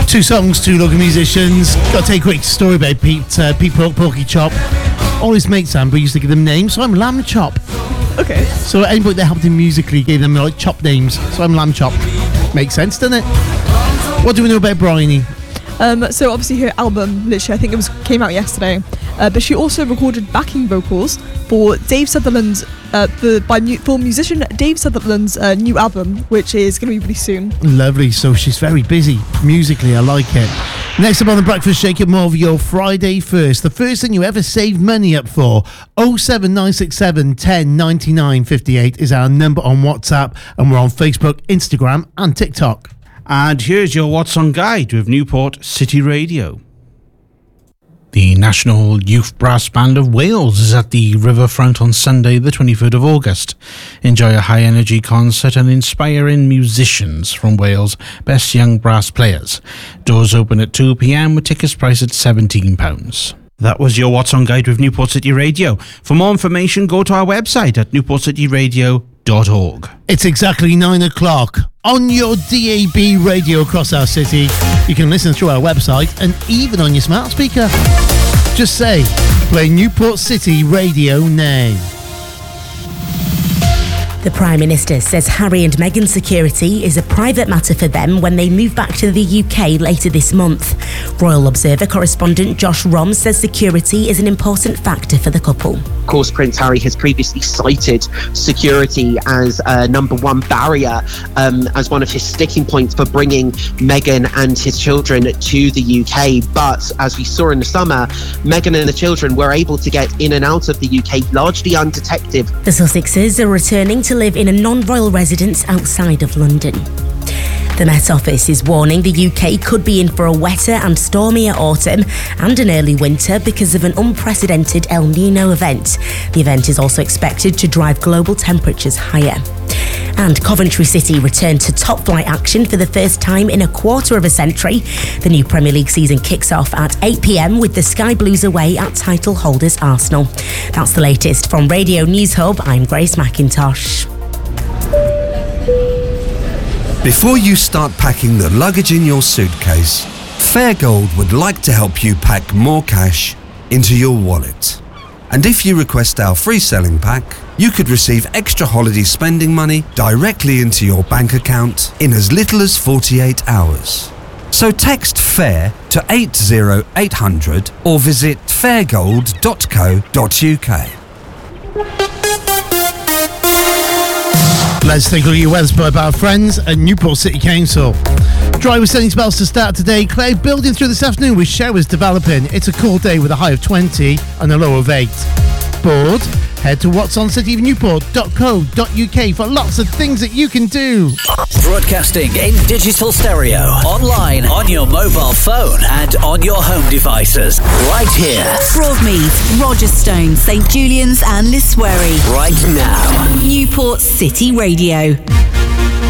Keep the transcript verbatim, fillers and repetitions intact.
Two songs, two local musicians. Got to tell you a quick story about Pete, uh, Pete Pork, Porky Chop. All his mates, Amber, used to give them names, so I'm Lamb Chop. Okay. So at any point they helped him musically, gave them like chop names, so I'm Lamb Chop. Makes sense, doesn't it? What do we know about Bryony? Um, so obviously her album, literally, I think it was came out yesterday. Uh, but she also recorded backing vocals for Dave Sutherland's, uh, for by mu- for musician Dave Sutherland's uh, new album, which is going to be really soon. Lovely. So she's very busy musically. I like it. Next up on the Breakfast Shake It, more of your Friday first. The first thing you ever saved money up for. oh seven nine six seven, one oh nine nine five eight is our number on WhatsApp, and we're on Facebook, Instagram, and TikTok. And here's your What's On Guide with Newport City Radio. The National Youth Brass Band of Wales is at the Riverfront on Sunday, the twenty-third of August. Enjoy a high-energy concert and inspiring musicians from Wales' best young brass players. Doors open at two p.m. with tickets priced at seventeen pounds. That was your What's On Guide with Newport City Radio. For more information, go to our website at newport city radio dot org. It's exactly nine o'clock on your D A B radio across our city. You can listen through our website and even on your smart speaker. Just say, play Newport City Radio now. The Prime Minister says Harry and Meghan's security is a private matter for them when they move back to the U K later this month. Royal Observer correspondent Josh Rom says security is an important factor for the couple. Of course, Prince Harry has previously cited security as a number one barrier, um, as one of his sticking points for bringing Meghan and his children to the U K. But as we saw in the summer, Meghan and the children were able to get in and out of the U K largely undetected. The Sussexes are returning to live in a non-royal residence outside of London. The Met Office is warning the U K could be in for a wetter and stormier autumn and an early winter because of an unprecedented El Nino event. The event is also expected to drive global temperatures higher. And Coventry City returned to top flight action for the first time in a quarter of a century. The new Premier League season kicks off at eight p.m. with the Sky Blues away at title holders Arsenal. That's the latest from Radio News Hub. I'm Grace McIntosh. Before you start packing the luggage in your suitcase, Fairgold would like to help you pack more cash into your wallet. And if you request our free selling pack, you could receive extra holiday spending money directly into your bank account in as little as forty-eight hours. So text FAIR to eight oh eight hundred or visit fairgold dot co dot uk. Let's take a look at your weather spot by our friends at Newport City Council. Dry with sunny spells to start today. Cloud building through this afternoon with showers developing. It's a cool day with a high of twenty and a low of eight. Bored? Head to whats on city of newport dot co dot uk for lots of things that you can do. Broadcasting in digital stereo, online, on your mobile phone and on your home devices. Right here. Broadmeath, Rogerstone, St Julian's and Liswery. Right now. Newport City Radio.